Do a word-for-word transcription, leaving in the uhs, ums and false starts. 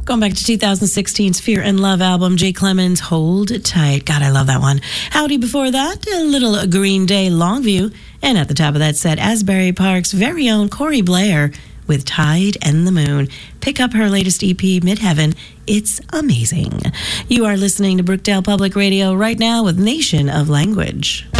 Going back to two thousand sixteen's Fear and Love album, Jay Clemens, Hold Tight. God, I love that one. Howdy before that, a little Green Day, Longview. And at the top of that set, Asbury Park's very own Corey Blair with Tide and the Moon. Pick up her latest E P, Midheaven. It's amazing. You are listening to Brookdale Public Radio right now with Nation of Language.